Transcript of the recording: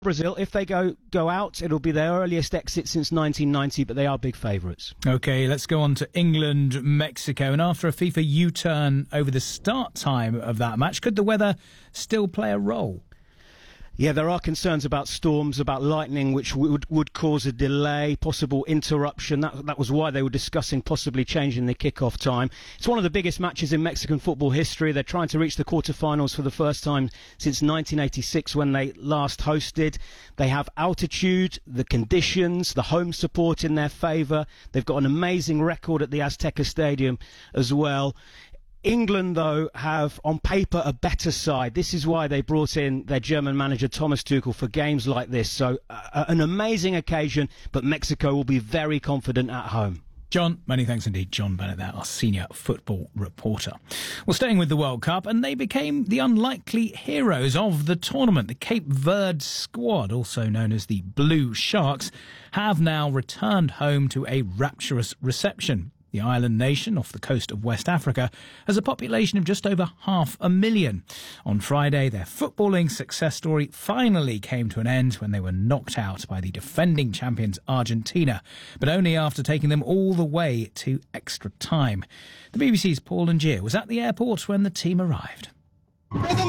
Brazil, if they go out, it'll be their earliest exit since 1990, but they are big favourites. OK, let's go on to England, Mexico. And after a FIFA U-turn over the start time of that match, could the weather still play a role? Yeah, there are concerns about storms, about lightning, which would cause a delay, possible interruption. That was why they were discussing possibly changing the kick-off time. It's one of the biggest matches in Mexican football history. They're trying to reach the quarterfinals for the first time since 1986 when they last hosted. They have altitude, the conditions, the home support in their favour. They've got an amazing record at the Azteca Stadium as well. England, though, have on paper a better side. This is why they brought in their German manager Thomas Tuchel for games like this. So an amazing occasion, but Mexico will be very confident at home. John, many thanks indeed. John Bennett there, our senior football reporter. Well, staying with the World Cup, and they became the unlikely heroes of the tournament. The Cape Verde squad, also known as the Blue Sharks, have now returned home to a rapturous reception. The island nation off the coast of West Africa has a population of just over 500,000. On Friday, their footballing success story finally came to an end when they were knocked out by the defending champions Argentina, but only after taking them all the way to extra time. The BBC's Paul Angier was at the airport when the team arrived.